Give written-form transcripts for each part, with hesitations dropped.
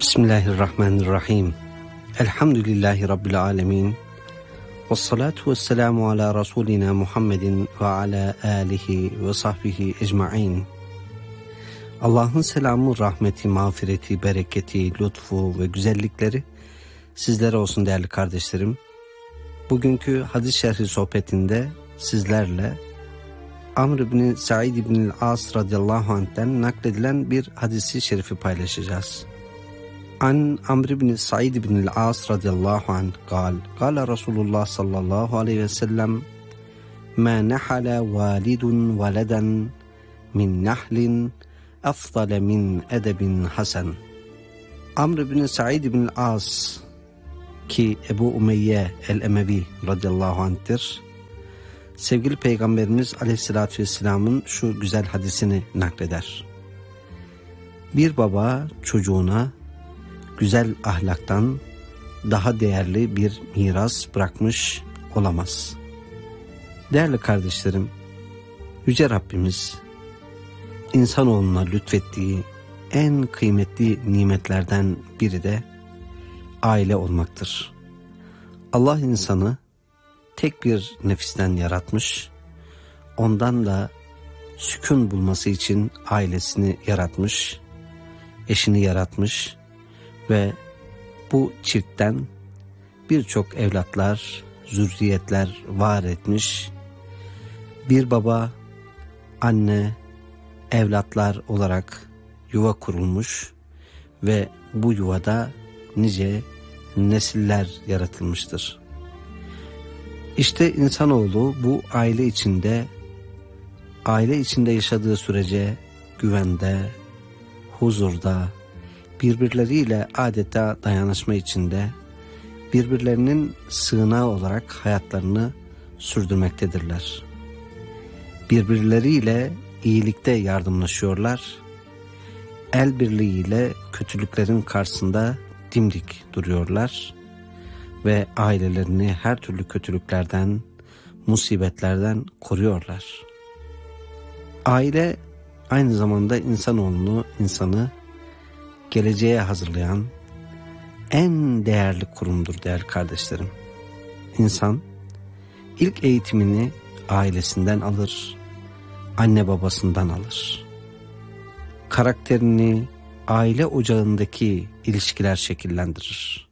Bismillahirrahmanirrahim. Elhamdülillahi Rabbil alemin. Vessalatu vesselamu ala Resulina Muhammedin ve ala alihi ve sahbihi ecma'in. Allah'ın selamı, rahmeti, mağfireti, bereketi, lütfu ve güzellikleri sizlere olsun değerli kardeşlerim. Bugünkü hadis şerhi sohbetinde sizlerle Amr ibn Sa'id ibn al-As radıyallahu anh'ten nakledilen bir hadisi şerifi paylaşacağız. An Amr ibn Sa'id ibn al-As radıyallahu anh قال Resulullah sallallahu aleyhi ve sellem ma nahala validun veladan min nahlin afdal min edebin hasen. Amr ibn Sa'id ibn al-As ki Ebu Umeyye el-Emevi radıyallahu anh'tir. Sevgili Peygamberimiz aleyhissalatü vesselamın şu güzel hadisini nakleder. Bir baba çocuğuna güzel ahlaktan daha değerli bir miras bırakmış olamaz. Değerli kardeşlerim, Yüce Rabbimiz insanoğluna lütfettiği en kıymetli nimetlerden biri de aile olmaktır. Allah insanı tek bir nefisten yaratmış, ondan da sükun bulması için ailesini yaratmış, eşini yaratmış ve bu çiftten birçok evlatlar, zürriyetler var etmiş. Bir baba, anne, evlatlar olarak yuva kurulmuş ve bu yuvada nice nesiller yaratılmıştır. İşte insanoğlu bu aile içinde yaşadığı sürece güvende, huzurda, birbirleriyle adeta dayanışma içinde, birbirlerinin sığınağı olarak hayatlarını sürdürmektedirler. Birbirleriyle iyilikte yardımlaşıyorlar, el birliğiyle kötülüklerin karşısında dimdik duruyorlar ve ailelerini her türlü kötülüklerden, musibetlerden koruyorlar. Aile aynı zamanda insanı geleceğe hazırlayan en değerli kurumdur değerli kardeşlerim. İnsan ilk eğitimini ailesinden alır, anne babasından alır. Karakterini aile ocağındaki ilişkiler şekillendirir.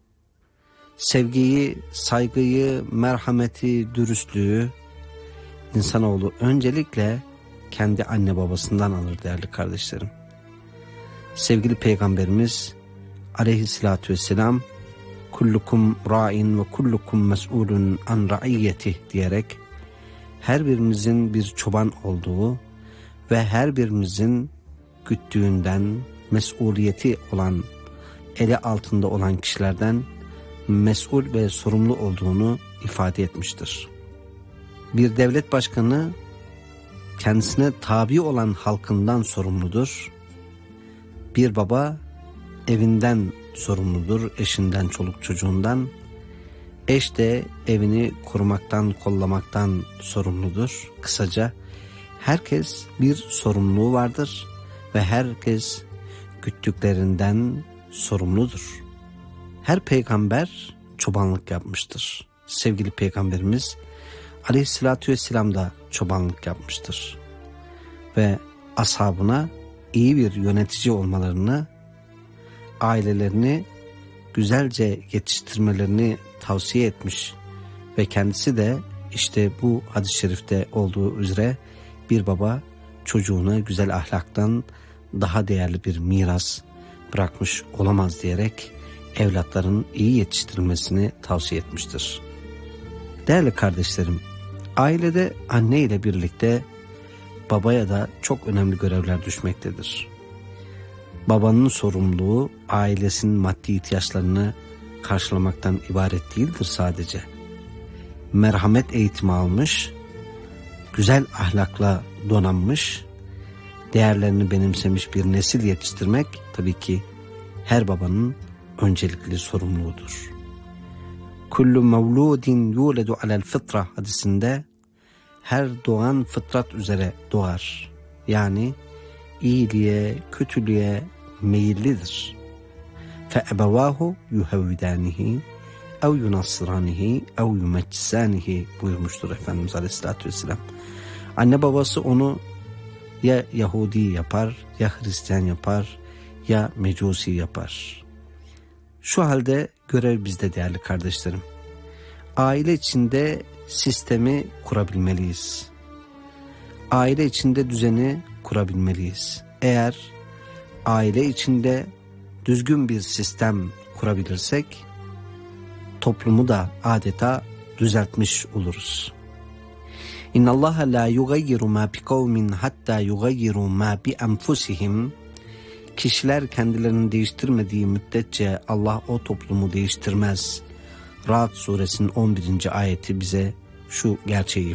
Sevgiyi, saygıyı, merhameti, dürüstlüğü insanoğlu öncelikle kendi anne babasından alır değerli kardeşlerim. Sevgili Peygamberimiz aleyhissalatü vesselam kullukum ra'in ve kullukum mes'ulun an ra'iyyetih diyerek her birimizin bir çoban olduğu ve her birimizin güttüğünden mesuliyeti olan, eli altında olan kişilerden mesul ve sorumlu olduğunu ifade etmiştir. Bir devlet başkanı kendisine tabi olan halkından sorumludur. Bir baba evinden sorumludur, eşinden, çoluk çocuğundan. Eş de evini korumaktan, kollamaktan sorumludur. Kısaca herkes bir sorumluluğu vardır ve herkes güttüklerinden sorumludur. Her peygamber çobanlık yapmıştır. Sevgili Peygamberimiz aleyhissalatü vesselam da çobanlık yapmıştır. Ve ashabına iyi bir yönetici olmalarını, ailelerini güzelce yetiştirmelerini tavsiye etmiş ve kendisi de işte bu hadis-i şerifte olduğu üzere bir baba çocuğuna güzel ahlaktan daha değerli bir miras bırakmış olamaz diyerek evlatların iyi yetiştirilmesini tavsiye etmiştir. Değerli kardeşlerim, ailede anne ile birlikte babaya da çok önemli görevler düşmektedir. Babanın sorumluluğu ailesinin maddi ihtiyaçlarını karşılamaktan ibaret değildir sadece. Merhamet eğitimi almış, güzel ahlakla donanmış, değerlerini benimsemiş bir nesil yetiştirmek tabii ki her babanın öncelikli sorumluluğudur. Kullu mevludin yuledu alel fıtra hadisinde her doğan fıtrat üzere doğar. Yani iyiliğe, kötülüğe meyillidir. فَاَبَوَاهُ يُهَوِّدَانِهِ اَوْ يُنَصِّرَانِهِ اَوْ يُمَجِّسَانِهِ buyurmuştur Efendimiz Aleyhisselatü Vesselam. Anne babası onu ya Yahudi yapar, ya Hristiyan yapar, ya Mecusi yapar. Şu halde görev bizde değerli kardeşlerim. Aile içinde sistemi kurabilmeliyiz. Aile içinde düzeni kurabilmeliyiz. Eğer aile içinde düzgün bir sistem kurabilirsek, toplumu da adeta düzeltmiş oluruz. İnnallaha la yugayyiru ma biqavmin hatta yugayyiru ma bi enfusihim. Kişiler kendilerini değiştirmediği müddetçe Allah o toplumu değiştirmez. Ra'd suresinin 11. ayeti bize şu gerçeği